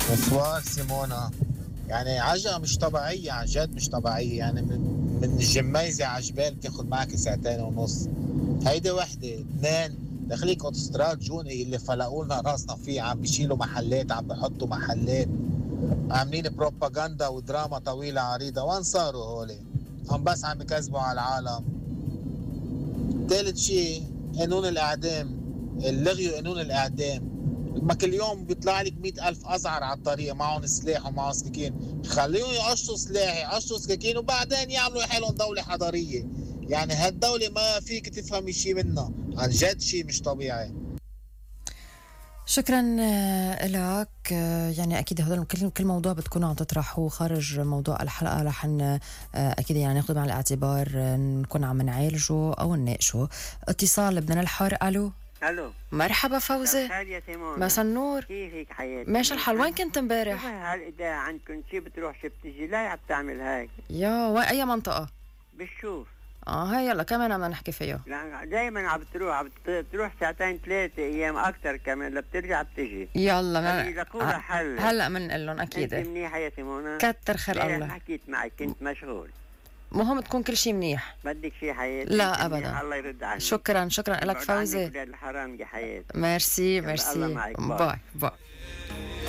مصوار سيمونا. يعني عجقة مش طبيعية، عن جد مش طبيعية. يعني من الجميزة على جبال بتاخد معك ساعتين ونص. هيدي وحدة. اثنين، دخليك اوتوستراد جوني اللي فلقوا راسنا فيه، عم بيشيلوا محلات، عم بحطوا محلات، عاملين بروباغندا ودراما طويلة عريضة. وين صاروا هولي؟ عم بكذبوا على العالم. ثالث شيء، قانون الإعدام. لغيوا قانون الإعدام. ما كل يوم بيطلع لك 100,000 أزعر على الطريق معهم سلاح ومعهم سكاكين. خليهم يقشطوا سلاح، يقشطوا سكاكين، وبعدين يعملوا حالهم دولة حضارية. يعني هالدولة ما فيك تفهمي شيء منها، عن جد شيء مش طبيعي. شكرا لك. يعني أكيد هذا كل موضوع بتكونوا عم تطرحوه خارج موضوع الحلقة رح أكيد يعني ناخذ بعين الاعتبار، نكون عم نعالجه أو نناقشه. اتصال بدنا الحار. ألو. الو، مرحبا فوزي. مساء يا سيمون. مساء النور. كيفك حياتي؟ ماشي الحال. وين كنت امبارح؟ شوفي هالإذاعة عندكم شي بتروح شي بتجي، لا عم تعمل هيك. يا وين أي منطقة؟ بالشوف. هاي يلا كمان بدنا نحكي فيها. لا دايما عم بتروح ساعتين ثلاثة أيام أكثر كمان، لا بترجع بتجي. يلا لقولها حل. هلا بنقول لهم أكيد. أنت منيحة يا سيمونة؟ كتر خير الله. حكيت معك كنت مشغول. مهم تكون كل شيء منيح. بدك شي حياتي؟ لا أبدا. الله يرد عنك. شكرا لك فوزي. الحرام يا حياتي. ميرسي. الله معك. باي.